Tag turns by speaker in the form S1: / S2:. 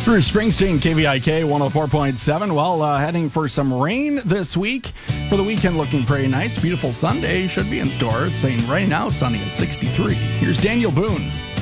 S1: Bruce Springsteen, KVIK 104.7. Well, heading for some rain this week. For the weekend, looking pretty nice. Beautiful Sunday should be in store. It's saying right now, sunny at 63. Here's Daniel Boone.